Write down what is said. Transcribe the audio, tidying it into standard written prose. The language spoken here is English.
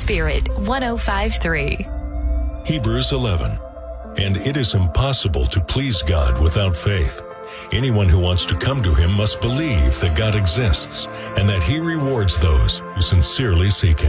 Spirit 105.3. Hebrews 11. And it is impossible to please God without faith. Anyone who wants to come to him must believe that God exists and that he rewards those who sincerely seek him.